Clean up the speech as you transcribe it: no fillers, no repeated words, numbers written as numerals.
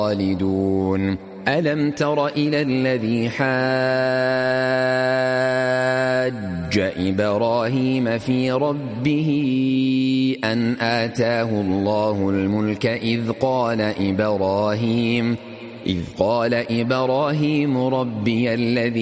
خالدون ألم تر إلى الذي حاج إبراهيم في ربه أن آتاه الله الملك إذ قال إبراهيم ربي الذي